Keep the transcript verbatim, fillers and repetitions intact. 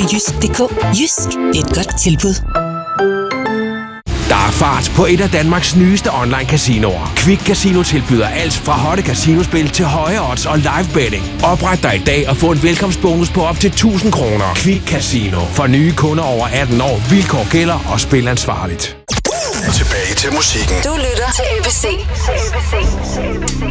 jysk punktum d k. Jysk, et godt tilbud. Der er fart på et af Danmarks nyeste online casinoer. Quick Casino tilbyder alt fra hotte casinospil til høje odds og live betting. Opret dig i dag og få en velkomstbonus på op til tusind kroner. Quick Casino. For nye kunder over atten år. Vilkår gælder og spil ansvarligt. Tilbage til musikken. Du lytter til A B C.